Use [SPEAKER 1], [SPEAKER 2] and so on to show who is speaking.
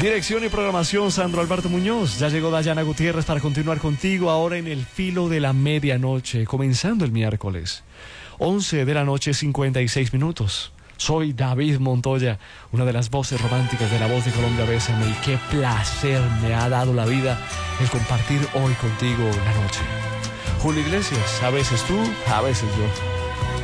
[SPEAKER 1] Dirección y programación, Sandro Alberto Muñoz. Ya llegó Dayana Gutiérrez para continuar contigo ahora en el filo de la medianoche, comenzando el miércoles. 11 de la noche, 56 minutos. Soy David Montoya, una de las voces románticas de La Voz de Colombia. Bésame, y qué placer me ha dado la vida el compartir hoy contigo la noche. Julio Iglesias, a veces tú, a veces yo.